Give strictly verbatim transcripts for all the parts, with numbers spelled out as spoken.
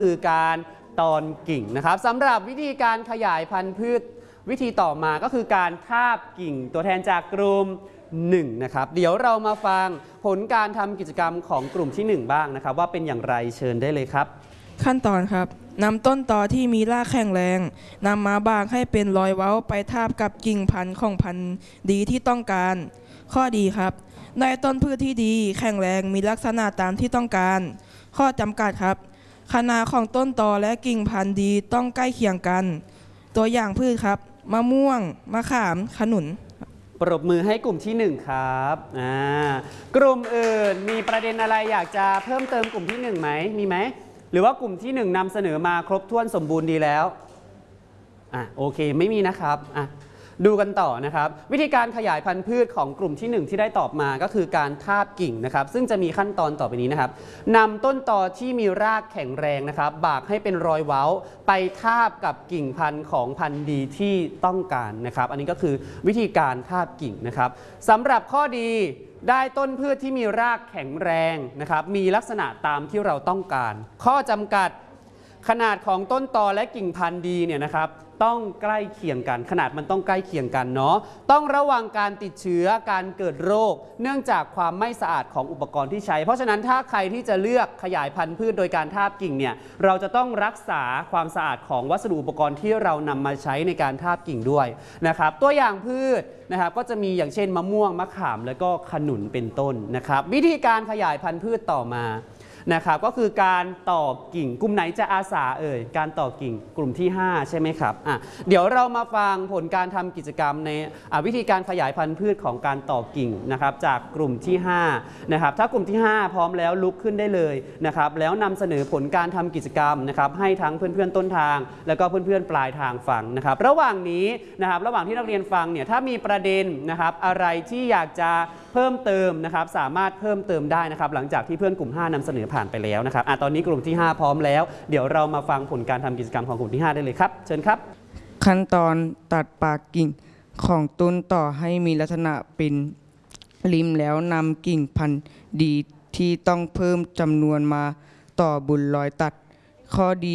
คือการตอนกิ่งนะครับสำหรับวิธีการขยายพันธุ์พืชวิธีต่อมาก็คือการทาบกิ่งตัวแทนจากกลุ่มหนึ่งนะครับเดี๋ยวเรามาฟังผลการทำกิจกรรมของกลุ่มที่หนึ่งบ้างนะครับว่าเป็นอย่างไรเชิญได้เลยครับขั้นตอนครับนำต้นตอที่มีรากแข็งแรงนำมาบางให้เป็นรอยเว้าไปทาบกับกิ่งพันธุ์ของพันธุ์ดีที่ต้องการข้อดีครับได้ต้นพืชที่ดีแข็งแรงมีลักษณะตามที่ต้องการข้อจำกัดครับขนาดของต้นตอและกิ่งพันธุ์ดีต้องใกล้เคียงกันตัวอย่างพืชครับมะม่วงมะขามขนุนปรบมือให้กลุ่มที่หนึ่งครับอ่ากลุ่มอื่นมีประเด็นอะไรอยากจะเพิ่มเติมกลุ่มที่หนึ่งไหมมีไหมหรือว่ากลุ่มที่หนึ่งนำเสนอมาครบถ้วนสมบูรณ์ดีแล้วอ่ะโอเคไม่มีนะครับอ่ะดูกันต่อนะครับวิธีการขยายพันธุ์พืชของกลุ่มที่หนึ่งที่ได้ตอบมาก็คือการทาบกิ่งนะครับซึ่งจะมีขั้นตอนต่อไปนี้นะครับนำต้นตอที่มีรากแข็งแรงนะครับบากให้เป็นรอยเว้าไปทาบกับกิ่งพันธุ์ของพันธุ์ดีที่ต้องการนะครับอันนี้ก็คือวิธีการทาบกิ่งนะครับสำหรับข้อดีได้ต้นพืชที่มีรากแข็งแรงนะครับมีลักษณะตามที่เราต้องการข้อจำกัดขนาดของต้นตอและกิ่งพันธุ์ดีเนี่ยนะครับต้องใกล้เคียงกันขนาดมันต้องใกล้เคียงกันเนาะต้องระวังการติดเชื้อการเกิดโรคเนื่องจากความไม่สะอาดของอุปกรณ์ที่ใช้เพราะฉะนั้นถ้าใครที่จะเลือกขยายพันธุ์พืชโดยการทาบกิ่งเนี่ยเราจะต้องรักษาความสะอาดของวัสดุอุปกรณ์ที่เรานำมาใช้ในการทาบกิ่งด้วยนะครับตัวอย่างพืชนะครับก็จะมีอย่างเช่นมะม่วงมะขามแล้วก็ขนุนเป็นต้นนะครับวิธีการขยายพันธุ์พืชต่อมานะครับก็คือการต่อกิ่งกลุ่มไหนจะอาสาเอ่ยการต่อกิ่งกลุ่มที่ห้าใช่ไหมครับอ่ะเดี๋ยวเรามาฟังผลการทำกิจกรรมในวิธีการขยายพันธุ์พืชของการต่อกิ่งนะครับจากกลุ่มที่ห้านะครับถ้ากลุ่มที่ห้าพร้อมแล้วลุกขึ้นได้เลยนะครับแล้วนำเสนอผลการทำกิจกรรมนะครับให้ทั้งเพื่อนๆต้นทางแล้วก็เพื่อนๆปลายทางฟังนะครับระหว่างนี้นะครับระหว่างที่นักเรียนฟังเนี่ยถ้ามีประเด็นนะครับอะไรที่อยากจะเพิ่มเติมนะครับสามารถเพิ่มเติมได้นะครับหลังจากที่เพื่อนกลุ่มห้านำเสนอผ่านไปแล้วนะครับอ่ะตอนนี้กลุ่มที่ห้าพร้อมแล้วเดี๋ยวเรามาฟังผลการทำกิจกรรมของกลุ่มที่ห้าได้เลยครับเชิญครับขั้นตอนตัดปากกิ่งของต้นต่อให้มีลักษณะเป็นริมแล้วนำกิ่งพันธุ์ดีที่ต้องเพิ่มจำนวนมาต่อบุญรอยตัดข้อดี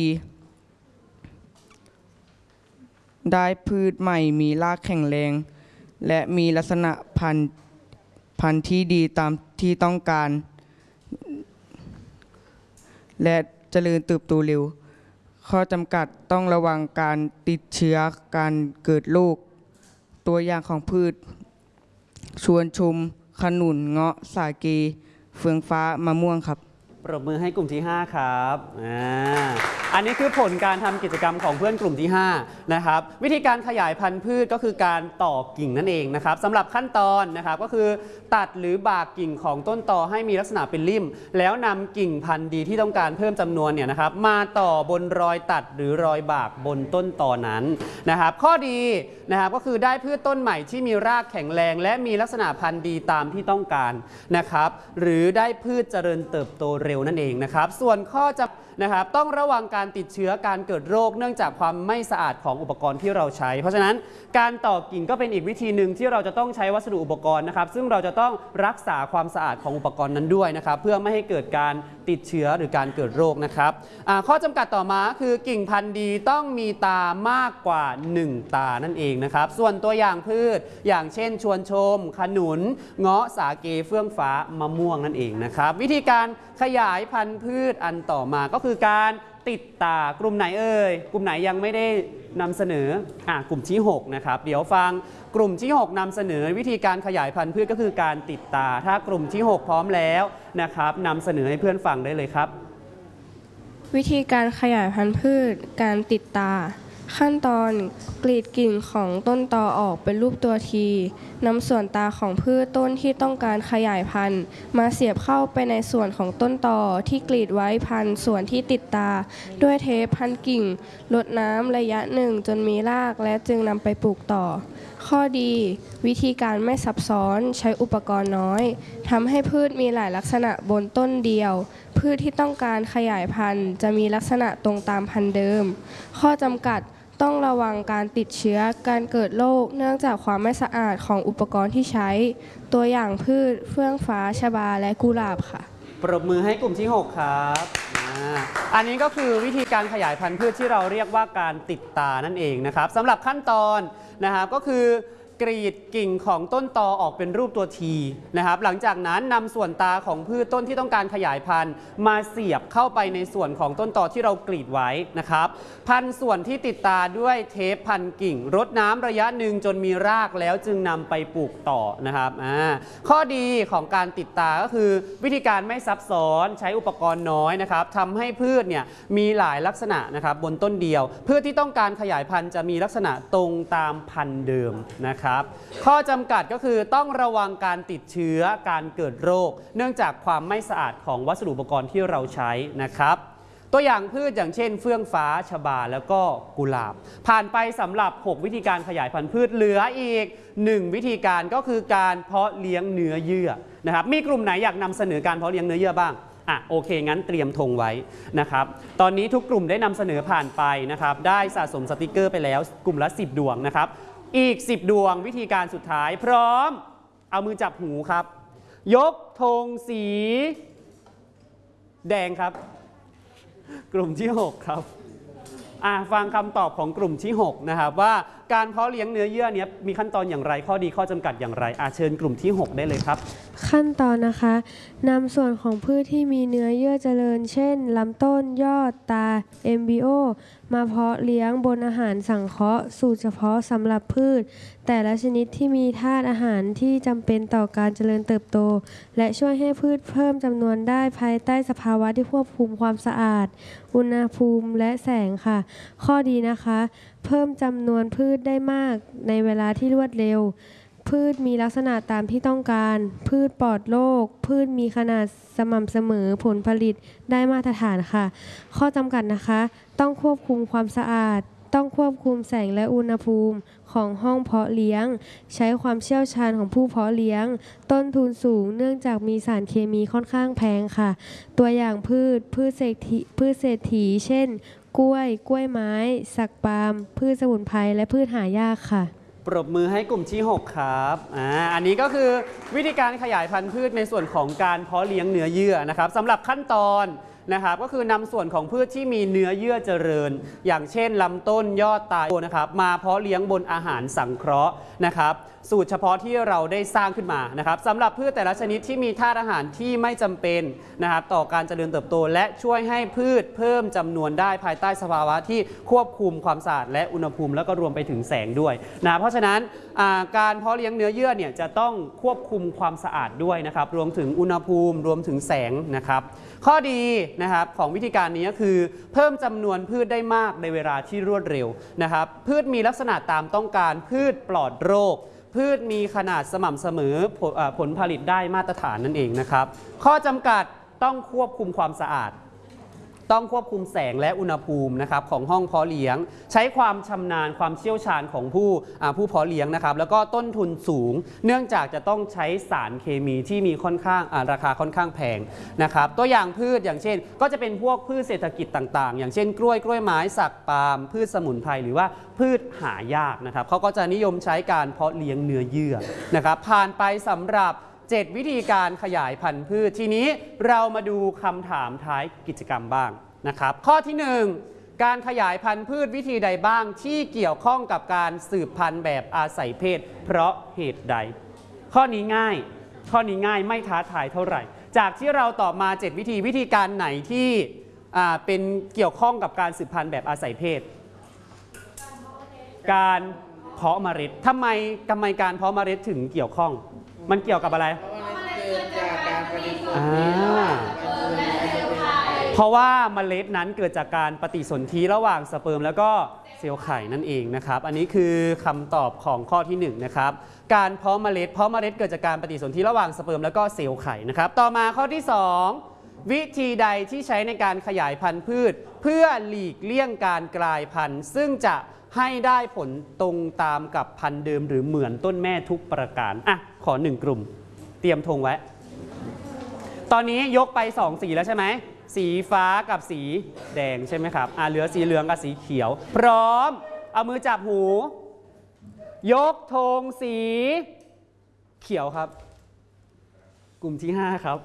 ได้พืชใหม่มีรากแข็งแรงและมีลักษณะพันธุ์พันธุ์ที่ดีตามที่ต้องการและเจริญเติบโตเร็วข้อจำกัดต้องระวังการติดเชื้อการเกิดโรคตัวอย่างของพืชชวนชมขนุนเงาะสาเกเฟืองฟ้ามะม่วงครับปรบมือให้กลุ่มที่ห้าครับอ่าอันนี้คือผลการทำกิจกรรมของเพื่อนกลุ่มที่ห้านะครับวิธีการขยายพันธุ์พืชก็คือการต่อกิ่งนั่นเองนะครับสำหรับขั้นตอนนะครับก็คือตัดหรือบากกิ่งของต้นตอให้มีลักษณะเป็นริ่มแล้วนำกิ่งพันธุ์ดีที่ต้องการเพิ่มจำนวนเนี่ยนะครับมาต่อบนรอยตัดหรือรอยบากบนต้นตอนั้นนะครับข้อดีนะครับก็คือได้พืชต้นใหม่ที่มีรากแข็งแรงและมีลักษณะพันธุ์ดีตามที่ต้องการนะครับหรือได้พืชเจริญเติบโตเร็วนั่นเองนะครับส่วนข้อจำนะครับต้องระวังการติดเชื้อการเกิดโรคเนื่องจากความไม่สะอาดของอุปกรณ์ที่เราใช้เพราะฉะนั้นการต่อกิ่งก็เป็นอีกวิธีหนึ่งที่เราจะต้องใช้วัสดุอุปกรณ์นะครับซึ่งเราจะต้องรักษาความสะอาดของอุปกรณ์นั้นด้วยนะครับเพื่อไม่ให้เกิดการติดเชื้อหรือการเกิดโรคนะครับข้อจำกัดต่อมาคือกิ่งพันธุ์ดีต้องมีตามากกว่าหนึ่งตานั่นเองนะครับส่วนตัวอย่างพืชอย่างเช่นชวนชมขนุนเงาะสาเกเฟื่องฟ้ามะม่วงนั่นเองนะครับวิธีการขยายพันธุ์พืชอันต่อมาก็คือการติดตากลุ่มไหนเอ่ยกลุ่มไหนยังไม่ได้นำเสนออ่ะกลุ่มที่หกนะครับเดี๋ยวฟังกลุ่มที่หกนำเสนอวิธีการขยายพันธุ์พืชก็คือการติดตาถ้ากลุ่มที่หกพร้อมแล้วนะครับนำเสนอให้เพื่อนฟังได้เลยครับวิธีการขยายพันธุ์พืชการติดตาขั้นตอนกรีดกิ่งของต้นตอออกเป็นรูปตัวทีนำส่วนตาของพืชต้นที่ต้องการขยายพันธุ์มาเสียบเข้าไปในส่วนของต้นตอที่กรีดไว้พันส่วนที่ติดตาด้วยเทปพันกิ่งรดน้ำระยะหนึ่งจนมีรากและจึงนำไปปลูกต่อข้อดีวิธีการไม่ซับซ้อนใช้อุปกรณ์น้อยทำให้พืชมีหลายลักษณะบนต้นเดียวพืชที่ต้องการขยายพันธุ์จะมีลักษณะตรงตามพันธุ์เดิมข้อจำกัดต้องระวังการติดเชื้อการเกิดโรคเนื่องจากความไม่สะอาดของอุปกรณ์ที่ใช้ตัวอย่างพืชเฟื่องฟ้าชบาและกุหลาบค่ะปรบมือให้กลุ่มที่หกครับาอันนี้ก็คือวิธีการขยายพันธุ์พืชที่เราเรียกว่าการติดตานั่นเองนะครับสำหรับขั้นตอนนะครับก็คือกรีดกิ่งของต้นตอออกเป็นรูปตัวทีนะครับหลังจากนั้นนำส่วนตาของพืชต้นที่ต้องการขยายพันธุ์มาเสียบเข้าไปในส่วนของต้นตอที่เรากรีดไว้นะครับพันส่วนที่ติดตาด้วยเทปพันกิ่งรดน้ำระยะหนึ่งจนมีรากแล้วจึงนำไปปลูกต่อนะครับข้อดีของการติดตาก็คือวิธีการไม่ซับซ้อนใช้อุปกรณ์น้อยนะครับทำให้พืชเนี่ยมีหลายลักษณะนะครับบนต้นเดียวพืชที่ต้องการขยายพันธุ์จะมีลักษณะตรงตามพันธุ์เดิมนะครับข้อจำกัดก็คือต้องระวังการติดเชื้อการเกิดโรคเนื่องจากความไม่สะอาดของวัสดุอุปกรณ์ที่เราใช้นะครับตัวอย่างพืชอย่างเช่นเฟื่องฟ้าชบาแล้วก็กุหลาบผ่านไปสำหรับหกวิธีการขยายพันธุ์พืชเหลืออีกหนึ่งวิธีการก็คือการเพาะเลี้ยงเนื้อเยื่อนะครับมีกลุ่มไหนอยากนำเสนอการเพาะเลี้ยงเนื้อเยื่อบ้างอ่ะโอเคงั้นเตรียมธงไว้นะครับตอนนี้ทุกกลุ่มได้นำเสนอผ่านไปนะครับได้สะสมสติกเกอร์ไปแล้วกลุ่มละสิบดวงนะครับอีกสิบดวงวิธีการสุดท้ายพร้อมเอามือจับหูครับยกธงสีแดงครับกลุ่มที่หกครับอ่ะฟังคำตอบของกลุ่มที่หกนะครับว่าการเพาะเลี้ยงเนื้อเยื่อเนี้ยมีขั้นตอนอย่างไรข้อดีข้อจำกัดอย่างไรอาเชิญกลุ่มที่หกได้เลยครับขั้นตอนนะคะนำส่วนของพืชที่มีเนื้อเยื่อเจริญเช่นลำต้นยอดตาเอมบริโอมาเพาะเลี้ยงบนอาหารสังเคราะห์สูตรเฉพาะสำหรับพืชแต่ละชนิดที่มีธาตุอาหารที่จำเป็นต่อการเจริญเติบโตและช่วยให้พืชเพิ่มจำนวนได้ภายใต้สภาวะที่ควบคุมความสะอาดอุณหภูมิและแสงค่ะข้อดีนะคะเพิ่มจำนวนพืชได้มากในเวลาที่รวดเร็วพืชมีลักษณะตามที่ต้องการพืชปลอดโรคพืชมีขนาดสม่ำเสมอผลผลิตได้มาตรฐานค่ะข้อจำกัดนะคะต้องควบคุมความสะอาดต้องควบคุมแสงและอุณหภูมิของห้องเพาะเลี้ยงใช้ความเชี่ยวชาญของผู้เพาะเลี้ยงต้นทุนสูงเนื่องจากมีสารเคมีค่อนข้างแพงค่ะตัวอย่างพืชพืชเศรษฐีพืชเศรษฐีเช่นกล้วยกล้วยไม้สักปาล์มพืชสมุนไพรและพืชหายากค่ะปรบมือให้กลุ่มที่หกครับอ่าอันนี้ก็คือวิธีการขยายพันธุ์พืชในส่วนของการเพาะเลี้ยงเนื้อเยื่อนะครับสำหรับขั้นตอนนะครับก็คือนำส่วนของพืชที่มีเนื้อเยื่อเจริญอย่างเช่นลำต้นยอดตานะครับมาเพาะเลี้ยงบนอาหารสังเคราะห์นะครับสูตรเฉพาะที่เราได้สร้างขึ้นมานะครับสำหรับพืชแต่ละชนิดที่มีธาตุอาหารที่ไม่จำเป็นนะครับต่อการเจริญเติบโตและช่วยให้พืชเพิ่มจำนวนได้ภายใต้สภาวะที่ควบคุมความสะอาดและอุณหภูมิแล้วก็รวมไปถึงแสงด้วยนะเพราะฉะนั้นการเพาะเลี้ยงเนื้อเยื่อเนี่ยจะต้องควบคุมความสะอาดด้วยนะครับรวมถึงอุณหภูมิรวมถึงแสงนะครับข้อดีนะครับของวิธีการนี้ก็คือเพิ่มจำนวนพืชได้มากในเวลาที่รวดเร็วนะครับพืชมีลักษณะตามต้องการพืชปลอดโรคพืชมีขนาดสม่ำเสมอผลผลิตได้มาตรฐานนั่นเองนะครับข้อจำกัดต้องควบคุมความสะอาดต้องควบคุมแสงและอุณหภูมินะครับของห้องเพาะเลี้ยงใช้ความชำนาญความเชี่ยวชาญของผู้ผู้เพาะเลี้ยงนะครับแล้วก็ต้นทุนสูงเนื่องจากจะต้องใช้สารเคมีที่มีค่อนข้างราคาค่อนข้างแพงนะครับตัวอย่างพืชอย่างเช่นก็จะเป็นพวกพืชเศรษฐกิจต่างๆอย่างเช่นกล้วยกล้วยไม้สักปาล์มพืชสมุนไพรหรือว่าพืชหายากนะครับเขาก็จะนิยมใช้การเพาะเลี้ยงเนื้อเยื่อนะครับผ่านไปสำหรับเจ็ดวิธีการขยายพันธุ์พืชทีนี้เรามาดูคำถามท้ายกิจกรรมบ้างนะครับข้อที่หนึ่งการขยายพันธุ์พืชวิธีใดบ้างที่เกี่ยวข้องกับการสืบพันธุ์แบบอาศัยเพศเพราะเหตุใดข้อนี้ง่ายข้อนี้ง่ายไม่ท้าทายเท่าไหร่จากที่เราตอบมาเจ็ดวิธีวิธีการไหนที่เป็นเกี่ยวข้องกับการสืบพันธุ์แบบอาศัยเพศการเพาะเมล็ดทำไมทำไมการเพาะเมล็ดถึงเกี่ยวข้องมันเกี่ยวกับอะไรเพราะว่าเมล็ดนั้นเกิดจากการปฏิสนธิระหว่างสเปิร์มแล้วก็เซลล์ไข่นั่นเองนะครับอันนี้คือคำตอบของข้อที่หนึ่งนะครับการเพาะเมล็ดเพาะเมล็ดเกิดจากการปฏิสนธิระหว่างสเปิร์มแล้วก็เซลล์ไข่นะครับต่อมาข้อที่สองวิธีใดที่ใช้ในการขยายพันธุ์พืชเพื่อหลีกเลี่ยงการกลายพันธุ์ซึ่งจะให้ได้ผลตรงตามกับพันธุ์เดิมหรือเหมือนต้นแม่ทุกประการอ่ะขอหนึ่งกลุ่มเตรียมธงไว้ตอนนี้ยกไปสองสีแล้วใช่ไหมสีฟ้ากับสีแดงใช่ไหมครับอ่ะเหลือสีเหลืองกับสีเขียวพร้อมเอามือจับหูยกธงสีเขียวครับกลุ่มที่ห้าครับ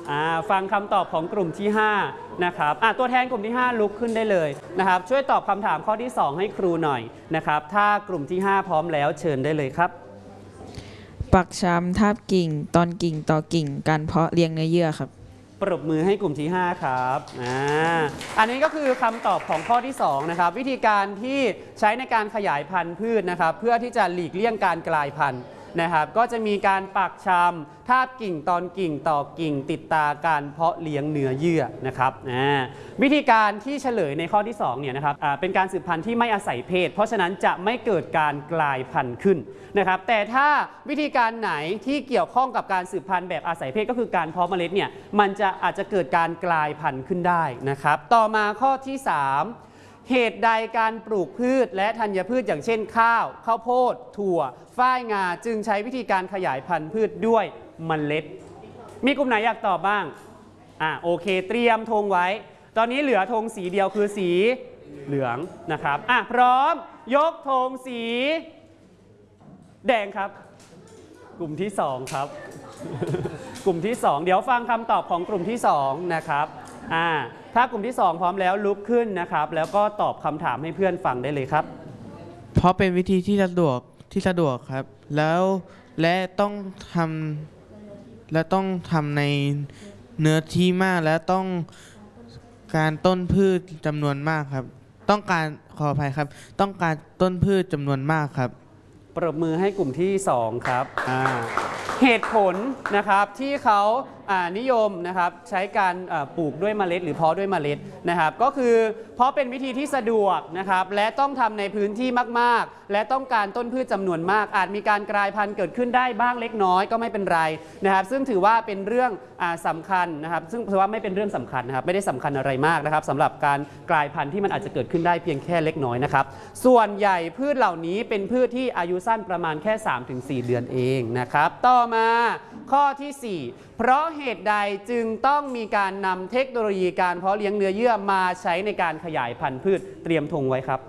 อ่าฟังคำตอบของกลุ่มที่ห้านะครับอ่ะตัวแทนกลุ่มที่ห้าลุกขึ้นได้เลยนะครับช่วยตอบคำถามข้อที่สองให้ครูหน่อยนะครับถ้ากลุ่มที่ห้าพร้อมแล้วเชิญได้เลยครับปักชำทับกิ่งตอนกิ่งต่อกิ่งการเพาะเลี้ยงเนื้อเยื่อครับปรบมือให้กลุ่มที่ห้าครับอ่าอันนี้ก็คือคำตอบของข้อที่สองนะครับวิธีการที่ใช้ในการขยายพันธุ์พืชนะครับเพื่อที่จะหลีกเลี่ยงการกลายพันธุ์นะครับก็จะมีการปักชำทาบกิ่งตอนกิ่งต่อกิ่ง ติดตาการเพาะเลี้ยงเนื้อเยื่อนะครับอ่าวิธีการที่เฉลยในข้อที่สองเนี่ยนะครับอ่าเป็นการสืบพันธุ์ที่ไม่อาศัยเพศ เพราะฉะนั้นจะไม่เกิดการกลายพันธุ์ขึ้นนะครับแต่ถ้าวิธีการไหนที่เกี่ยวข้องกับการสืบพันธุ์แบบอาศัยเพศก็คือการเพาะเมล็ดเนี่ยมันจะอาจจะเกิดการกลายพันธุ์ขึ้นได้นะครับต่อมาข้อที่สามเหตุใดการปลูกพืชและธัญพืชอย่างเช่นข้าวข้าวโพดถั่วฝ้ายงาจึงใช้วิธีการขยายพันธุ์พืชด้วยเมล็ดมีกลุ่มไหนอยากตอบบ้างอ่าโอเคเตรียมธงไว้ตอนนี้เหลือธงสีเดียวคือสีเหลืองนะครับอ่ะพร้อมยกธงสีแดงครับกลุ่มที่สองครับ กลุ่มที่สองเดี๋ยวฟังคำตอบของกลุ่มที่สองนะครับอ่าถ้ากลุ่มที่สองพร้อมแล้วลุกขึ้นนะครับแล้วก็ตอบคำถามให้เพื่อนฟังได้เลยครับเพราะเป็นวิธีที่สะดวกที่สะดวกครับแล้วและต้องทำและต้องทำในเนื้อที่มากและต้องการต้นพืชจำนวนมากครับต้องการขออภัยครับต้องการต้นพืชจำนวนมากครับปรบมือให้กลุ่มที่สองครับเหตุผลนะครับที่เขานิยมนะครับใช้การปลูกด้วยเมล็ดหรือเพาะด้วยเมล็ดนะครับก็คือเพราะเป็นวิธีที่สะดวกนะครับและต้องทำในพื้นที่มากๆและต้องการต้นพืชจำนวนมากอาจมีการกลายพันธุ์เกิดขึ้นได้บ้างเล็กน้อยก็ไม่เป็นไรนะครับซึ่งถือว่าเป็นเรื่องสำคัญนะครับซึ่งถือว่าไม่เป็นเรื่องสำคัญนะครับไม่ได้สำคัญอะไรมากนะครับสำหรับการกลายพันธุ์ที่มันอาจจะเกิดขึ้นได้เพียงแค่เล็กน้อยนะครับส่วนใหญ่พืชเหล่านี้เป็นพืชที่อายุสั้นประมาณแค่ สามถึงสี่ เดือนเองนะครับต่อมาข้อที่สี่เพราะเหตุใดจึงต้องมีการนำเทคโนโลยีการเพาะเลี้ยงเนื้อเยื่อมาใช้ในการขยายพันธุ์พืชเตรียมธงไว้ครับ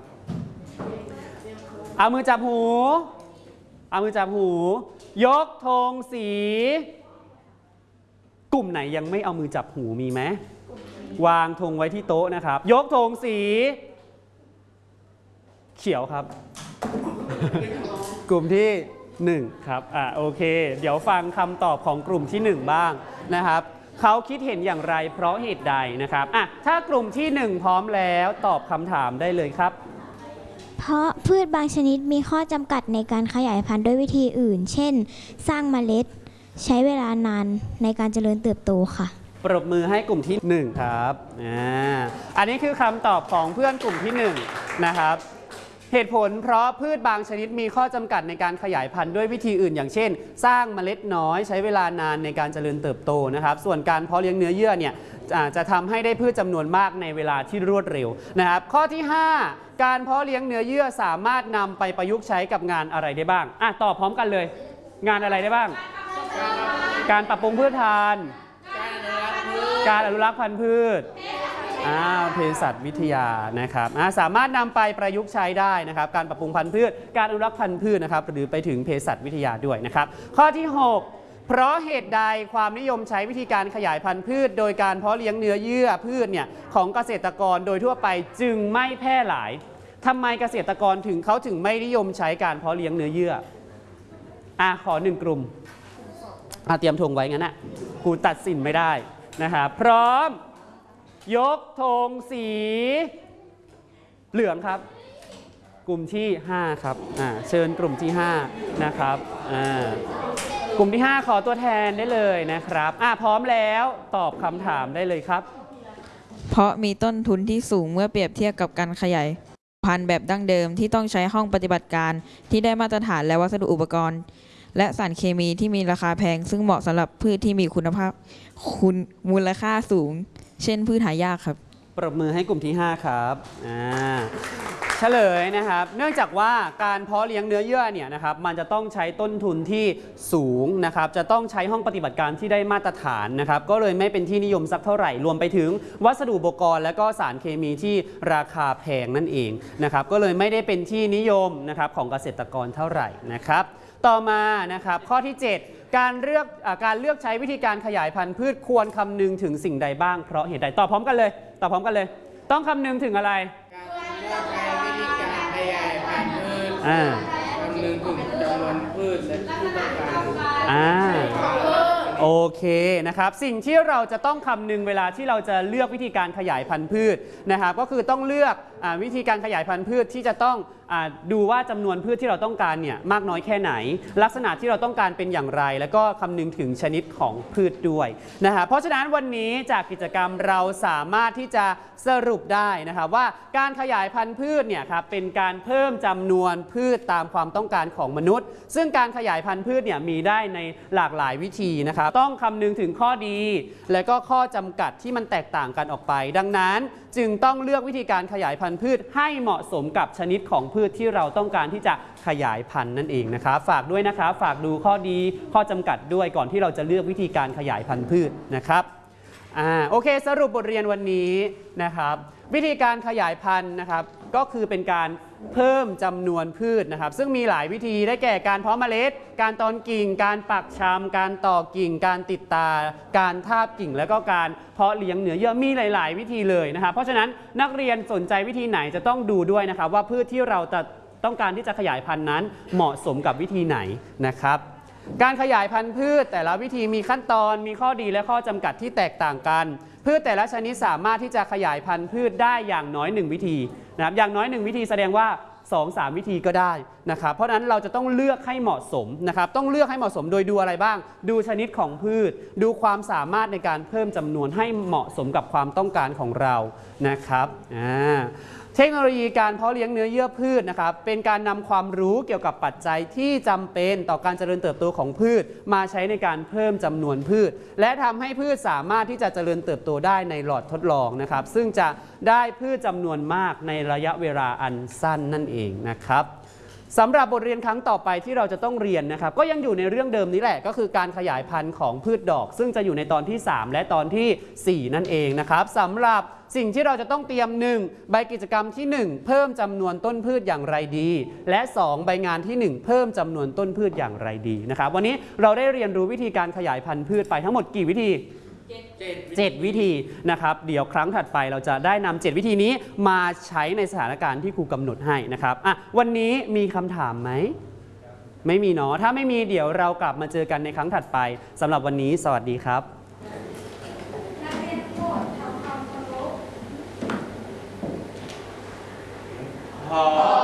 เอามือจับหูเอามือจับหู ยกธงสี กลุ่มไหนยังไม่เอามือจับหูมีไหมวางธงไว้ที่โต๊ะนะครับยกธงสีเขียวครับ กลุ่มที่หนึ่งครับอ่าโอเคเดี๋ยวฟังคำตอบของกลุ่มที่หนึ่งบ้างนะครับเขาคิดเห็นอย่างไรเพราะเหตุใดนะครับอ่ะถ้ากลุ่มที่หนึ่งพร้อมแล้วตอบคำถามได้เลยครับเพราะพืชบางชนิดมีข้อจำกัดในการขยายพันธุ์ด้วยวิธีอื่นเช่นสร้างเมล็ดใช้เวลานานในการเจริญเติบโตค่ะปรบมือให้กลุ่มที่หนึ่งครับอ่าอันนี้คือคำตอบของเพื่อนกลุ่มที่หนึ่งนะครับเหตุผลเพราะพืชบางชนิดมีข้อจำกัดในการขยายพันธุ์ด้วยวิธีอื่นอย่างเช่นสร้างเมล็ดน้อยใช้เวลานานในการเจริญเติบโตนะครับส่วนการเพาะเลี้ยงเนื้อเยื่อเนี่ยจะทำให้ได้พืชจำนวนมากในเวลาที่รวดเร็วนะครับข้อที่ห้าการเพาะเลี้ยงเนื้อเยื่อสามารถนำไปประยุกต์ใช้กับงานอะไรได้บ้างอ่ะตอบพร้อมกันเลยงานอะไรได้บ้างการปรับปรุงพืชพันธุ์การอนุรักษ์พันธุ์พืชอ้าวเภสัชวิทยานะครับสามารถนำไปประยุกต์ใช้ได้นะครับการปรับปรุงพันธุ์พืชการอนุรักษ์พันธุ์พืชนะครับหรือไปถึงเภสัชวิทยาด้วยนะครับข้อที่หกเพราะเหตุใดความนิยมใช้วิธีการขยายพันธุ์พืชโดยการเพาะเลี้ยงเนื้อเยื่อพืชเนี่ยของเกษตรกรโดยทั่วไปจึงไม่แพร่หลายทำไมเกษตรกรถึงเขาถึงไม่นิยมใช้การเพาะเลี้ยงเนื้อเยื่ออ่ะขอหนึ่งกลุ่มอ่ะเตรียมธงไว้งั้นนะครูตัดสินไม่ได้นะครับพร้อมยกธงสีเหลืองครับกลุ่มที่ห้าครับอ่าเชิญกลุ่มที่ห้านะครับอ่ากลุ่มที่ห้าขอตัวแทนได้เลยนะครับอ่าพร้อมแล้วตอบคำถามได้เลยครับเพราะมีต้นทุนที่สูงเมื่อเปรียบเทียบกับการขยายพันธุ์แบบดั้งเดิมที่ต้องใช้ห้องปฏิบัติการที่ได้มาตรฐานและวัสดุอุปกรณ์และสารเคมีที่มีราคาแพงซึ่งเหมาะสำหรับพืชที่มีคุณภาพคุณมูลค่าสูงเช่นพืชหายากครับปรบมือให้กลุ่มที่ห้าครับอ่าเฉลยนะครับเนื่องจากว่าการเพาะเลี้ยงเนื้อเยื่อเนี่ยนะครับมันจะต้องใช้ต้นทุนที่สูงนะครับจะต้องใช้ห้องปฏิบัติการที่ได้มาตรฐานนะครับก็เลยไม่เป็นที่นิยมสักเท่าไหร่รวมไปถึงวัสดุอุปกรณ์และก็สารเคมีที่ราคาแพงนั่นเองนะครับก็เลยไม่ได้เป็นที่นิยมนะครับของเกษตรกรเท่าไหร่นะครับต่อมานะครับข้อที่เจ็ดการเลือกอ่าการเลือกใช้วิธีการขยายพันธุ์พืชควรคำนึงถึงสิ่งใดบ้างเพราะเหตุใดตอบพร้อมกันเลยตอบพร้อมกันเลยต้องคำนึงถึงอะไรอ่าคำนึงถึงจำนวนพืชและที่ต้องการอ่าโอเคนะครับสิ่งที่เราจะต้องคำนึงเวลาที่เราจะเลือกวิธีการขยายพันธุ์พืชนะครับก็คือต้องเลือกอ่าวิธีการขยายพันธุ์พืชที่จะต้องอ่าดูว่าจำนวนพืชที่เราต้องการเนี่ยมากน้อยแค่ไหนลักษณะที่เราต้องการเป็นอย่างไรแล้วก็คำนึงถึงชนิดของพืชด้วยนะครับเพราะฉะนั้นวันนี้จากกิจกรรมเราสามารถที่จะสรุปได้นะครับว่าการขยายพันธุ์พืชเนี่ยครับเป็นการเพิ่มจำนวนพืชตามความต้องการของมนุษย์ซึ่งการขยายพันธุ์พืชเนี่ยมีได้ในหลากหลายวิธีนะครับต้องคำนึงถึงข้อดีและก็ข้อจำกัดที่มันแตกต่างกันออกไปดังนั้นจึงต้องเลือกวิธีการขยายพันธุ์พืชให้เหมาะสมกับชนิดของพืชที่เราต้องการที่จะขยายพันธุ์นั่นเองนะครับฝากด้วยนะครับฝากดูข้อดีข้อจำกัดด้วยก่อนที่เราจะเลือกวิธีการขยายพันธุ์พืชนะครับอ่าโอเคสรุปบทเรียนวันนี้นะครับวิธีการขยายพันธุ์นะครับก็คือเป็นการเพิ่มจำนวนพืชนะครับซึ่งมีหลายวิธีได้แก่การเพาะเมล็ดการตอนกิ่งการปักชำการต่อกิ่งการติดตาการทาบกิ่งแล้วก็การเพาะเลี้ยงเนื้อเยื่อมีหลาย ๆ วิธีเลยนะครับเพราะฉะนั้นนักเรียนสนใจวิธีไหนจะต้องดูด้วยนะครับว่าพืชที่เราจะต้องการที่จะขยายพันธุ์นั้นเหมาะสมกับวิธีไหนนะครับการขยายพันธุ์พืชแต่ละวิธีมีขั้นตอนมีข้อดีและข้อจำกัดที่แตกต่างกันพืชแต่ละชนิดสามารถที่จะขยายพันธุ์พืชได้อย่างน้อยหนึ่งวิธีนะครับอย่างน้อยหนึ่งวิธีแสดงว่า สอง สาม วิธีก็ได้นะครับเพราะฉะนั้นเราจะต้องเลือกให้เหมาะสมนะครับต้องเลือกให้เหมาะสมโดยดูอะไรบ้างดูชนิดของพืชดูความสามารถในการเพิ่มจำนวนให้เหมาะสมกับความต้องการของเรานะครับอ่าเทคโนโลยีการเพาะเลี้ยงเนื้อเยื่อพืชนะครับเป็นการนำความรู้เกี่ยวกับปัจจัยที่จำเป็นต่อการเจริญเติบโตของพืชมาใช้ในการเพิ่มจำนวนพืชและทำให้พืชสามารถที่จะเจริญเติบโตได้ในหลอดทดลองนะครับซึ่งจะได้พืชจำนวนมากในระยะเวลาอันสั้นนั่นเองนะครับสำหรับบทเรียนครั้งต่อไปที่เราจะต้องเรียนนะครับก็ยังอยู่ในเรื่องเดิมนี้แหละก็คือการขยายพันธุ์ของพืชดอกซึ่งจะอยู่ในตอนที่สามและตอนที่สี่นั่นเองนะครับสำหรับสิ่งที่เราจะต้องเตรียมหนึ่งใบกิจกรรมที่หนึ่งเพิ่มจำนวนต้นพืชอย่างไรดีและสองใบงานที่หนึ่งเพิ่มจำนวนต้นพืชอย่างไรดีนะครับวันนี้เราได้เรียนรู้วิธีการขยายพันธุ์พืชไปทั้งหมดกี่วิธีเจ็ดวิธีนะครับเดี๋ยวครั้งถัดไปเราจะได้นำเจ็ดวิธีนี้มาใช้ในสถานการณ์ที่ครูกำหนดให้นะครับอ่ะวันนี้มีคำถามไหมไม่มีเนาะถ้าไม่มีเดี๋ยวเรากลับมาเจอกันในครั้งถัดไปสำหรับวันนี้สวัสดีครับพอ